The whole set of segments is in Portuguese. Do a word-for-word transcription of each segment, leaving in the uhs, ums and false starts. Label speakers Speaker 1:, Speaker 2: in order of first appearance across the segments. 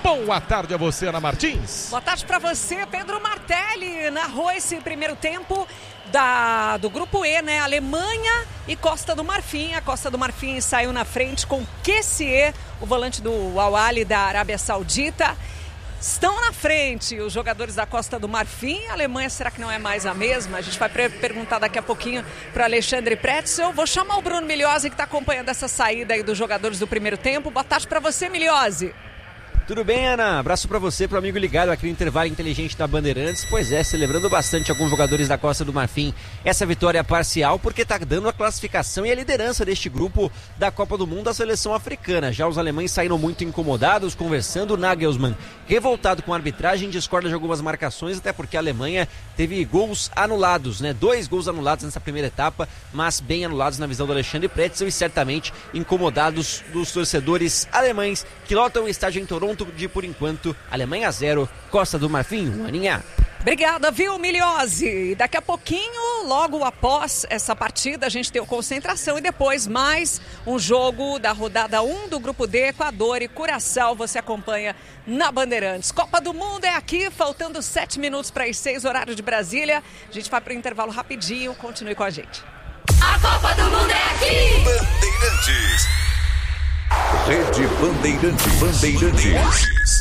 Speaker 1: Boa tarde a você, Ana Martins.
Speaker 2: Boa tarde para você, Pedro Martelli. Narrou esse primeiro tempo da, do Grupo E, né? Alemanha e Costa do Marfim. A Costa do Marfim saiu na frente com Kessié, o volante do Al Ahly da Arábia Saudita. Estão na frente os jogadores da Costa do Marfim. A Alemanha, será que não é mais a mesma? A gente vai perguntar daqui a pouquinho para Alexandre Pretzel. Vou chamar o Bruno Migliozzi, que está acompanhando essa saída aí dos jogadores do primeiro tempo. Boa tarde para você, Migliozzi.
Speaker 3: Tudo bem, Ana? Abraço pra você, pro amigo ligado aqui no intervalo inteligente da Bandeirantes. Pois é, celebrando bastante alguns jogadores da Costa do Marfim essa vitória parcial, porque tá dando a classificação e a liderança deste grupo da Copa do Mundo da seleção africana. Já os alemães saíram muito incomodados, conversando. Nagelsmann, revoltado com a arbitragem, discorda de algumas marcações, até porque a Alemanha teve gols anulados, né? Dois gols anulados nessa primeira etapa, mas bem anulados na visão do Alexandre Pretzel e certamente incomodados dos torcedores alemães que lotam o estádio em Toronto. De por enquanto, Alemanha zero, Costa do Marfim um aninha.
Speaker 2: Obrigada, viu, Migliozzi? Daqui a pouquinho, logo após essa partida, a gente tem o Concentração e depois mais um jogo da rodada um do Grupo D, Equador e Curaçao. Você acompanha na Bandeirantes. Copa do Mundo é aqui, faltando sete minutos para as seis, horário de Brasília. A gente vai para o intervalo rapidinho, continue com a gente.
Speaker 4: A Copa do Mundo é aqui!
Speaker 5: Bandeirantes. Rede Bandeirantes. Bandeirantes.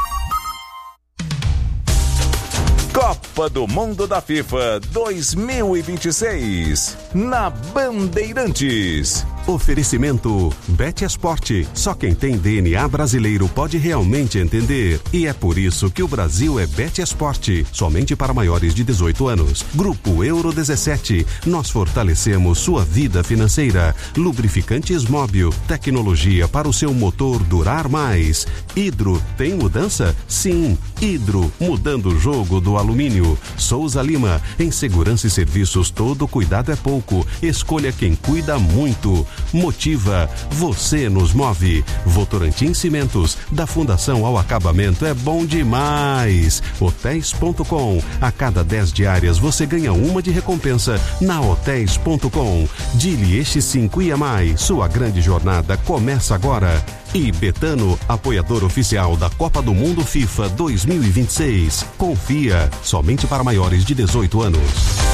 Speaker 5: Copa do Mundo da FIFA dois mil e vinte e seis na Bandeirantes.
Speaker 6: Oferecimento BetEsport. Só quem tem D N A brasileiro pode realmente entender. E é por isso que o Brasil é BetEsport. Somente para maiores de dezoito anos. Grupo Euro dezessete. Nós fortalecemos sua vida financeira. Lubrificantes Móbil. Tecnologia para o seu motor durar mais. Hidro. Tem mudança? Sim. Hidro. Mudando o jogo do alumínio. Souza Lima. Em segurança e serviços, todo cuidado é pouco. Escolha quem cuida muito. Motiva, você nos move. Votorantim Cimentos, da fundação ao acabamento é bom demais. Hotéis ponto com, a cada dez diárias você ganha uma de recompensa na Hotéis ponto com. Dili Este cinco I A M I, sua grande jornada começa agora. E Betano, apoiador oficial da Copa do Mundo FIFA dois mil e vinte e seis. Confia, somente para maiores de dezoito anos.